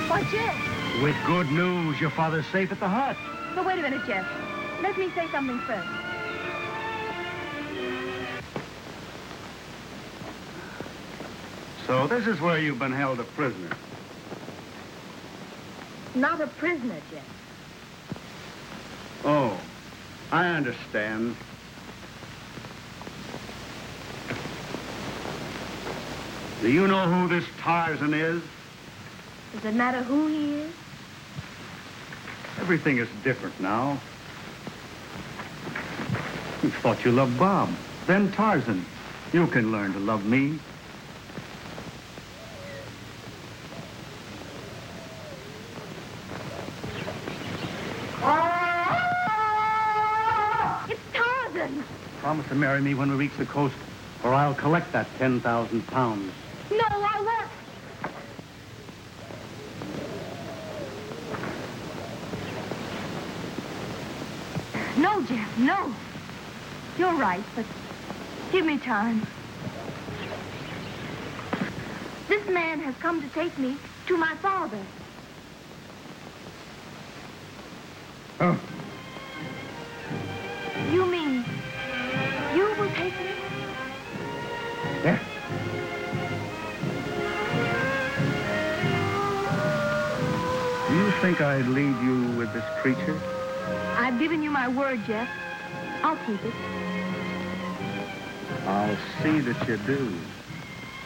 Why, Jeff. With good news, your father's safe at the hut. But wait a minute, Jeff. Let me say something first. So this is where you've been held a prisoner. Not a prisoner, Jeff. Oh, I understand. Do you know who this Tarzan is? Does it matter who he is? Everything is different now. You thought you loved Bob, then Tarzan. You can learn to love me. It's Tarzan! Promise to marry me when we reach the coast, or I'll collect that 10,000 pounds. No, I won't. No, Jeff, no. You're right, but give me time. This man has come to take me to my father. Oh. You mean you will take me? Yeah. Do you think I'd leave you with this creature? I've given you my word, Jeff. I'll keep it. I'll see that you do.